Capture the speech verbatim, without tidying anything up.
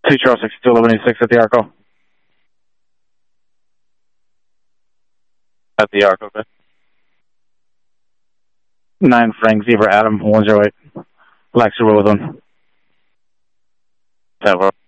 two Charles six two eleven eighty-six at the Arco. At the Arco, okay. nine Frank Zebra Adam one zero eight. Lexer Road one. Tower.